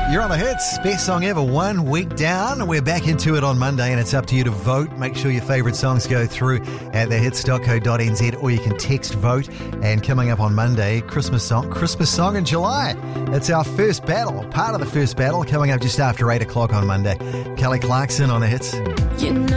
You're on the hits. Best song ever, 1 week down. We're back into it on Monday, and it's up to you to vote. Make sure your favourite songs go through at thehits.co.nz, or you can text vote. And coming up on Monday, Christmas song in July. It's our first battle, part of the first battle, coming up just after 8 o'clock on Monday. Kelly Clarkson on the hits. You know